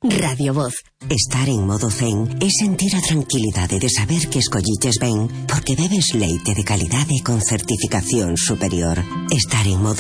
Radio Voz. Estar en modo zen es sentir a tranquilidade de saber que escolliches ben porque bebes leite de calidade con certificación superior. Estar en modo